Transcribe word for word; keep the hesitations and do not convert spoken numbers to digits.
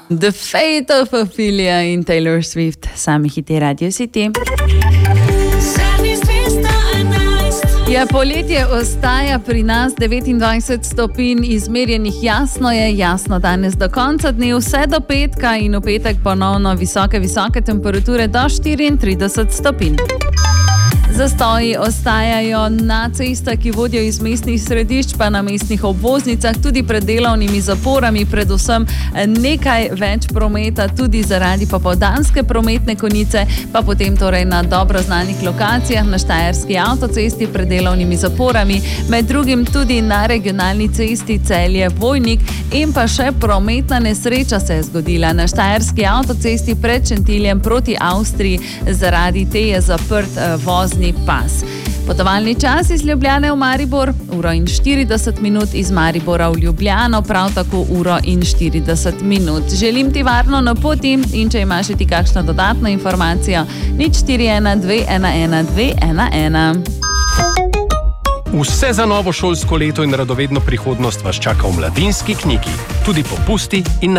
The Fate of Ophelia in Taylor Swift, sami hiti Radio City. Ja, poletje ostaja pri nas, devetindvajset stopinj izmerjenih, jasno je, jasno danes do konca dne, vse do petka in v petek ponovno visoke, visoke temperature do štiriintrideset stopinj. Zastoji ostajajo na cestah, ki vodijo iz mestnih središč, pa na mestnih obvoznicah, tudi pred delovnimi zaporami, predvsem nekaj več prometa, tudi zaradi popoldanske prometne konice, pa potem torej na dobro znanih lokacijah na Štajerski avtocesti pred delovnimi zaporami, med drugim tudi na regionalni cesti Celje-Vojnik in pa še prometna nesreča se je zgodila na Štajerski avtocesti pred Šentiljem proti Avstriji, zaradi te je zaprt vozni pas. Potovalni čas iz Ljubljane v Maribor, uro in štirideset minut, iz Maribora v Ljubljano, prav tako uro in štirideset minut. Želim ti varno na poti in če imaš ti kakšno dodatno informacijo, nič štiri ena dve ena ena dve ena ena. Vse za novo šolsko leto in radovedno prihodnost vas čaka v Mladinski knjigi. Tudi popusti in